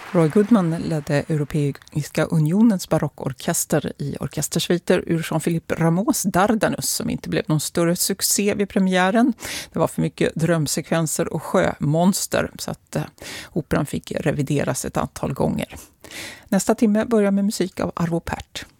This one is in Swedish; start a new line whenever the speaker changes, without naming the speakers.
Roy Goodman ledde Europeiska unionens barockorkester i orkestersviter ur Jean-Philippe Rameaus Dardanus som inte blev någon större succé vid premiären. Det var för mycket drömsekvenser och sjömonster så att operan fick revideras ett antal gånger. Nästa timme börjar med musik av Arvo Pärt.